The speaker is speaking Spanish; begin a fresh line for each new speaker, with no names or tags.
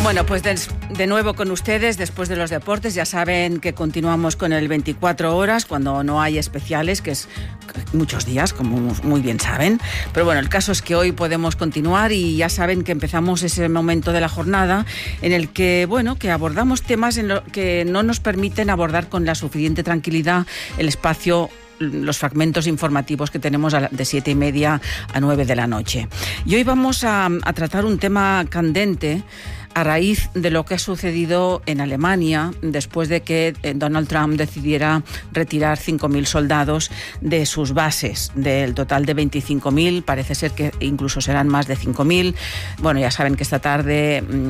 Bueno, pues de nuevo con ustedes después de los deportes. Ya saben que continuamos con el 24 horas cuando no hay especiales, que es muchos días, como muy bien saben. Pero bueno, el caso es que hoy podemos continuar y ya saben que empezamos ese momento de la jornada en el que, bueno, que abordamos temas que no nos permiten abordar con la suficiente tranquilidad el espacio, los fragmentos informativos que tenemos de 7:30 a 9 de la noche. Y hoy vamos a tratar un tema candente a raíz de lo que ha sucedido en Alemania después de que Donald Trump decidiera retirar 5.000 soldados de sus bases. Del total de 25.000, parece ser que incluso serán más de 5.000. Bueno, ya saben que esta tarde